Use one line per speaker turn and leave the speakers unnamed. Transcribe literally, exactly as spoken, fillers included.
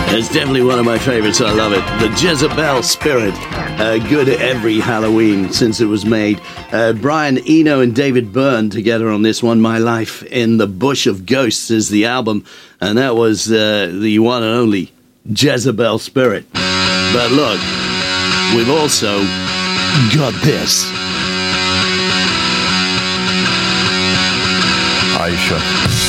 It's definitely one of my favorites. I love it. The Jezebel Spirit. Uh, good every Halloween since it was made. Uh, Brian Eno and David Byrne together on this one. My Life in the Bush of Ghosts is the album. And that was uh, the one and only Jezebel Spirit. But look, we've also got this.
Aisha.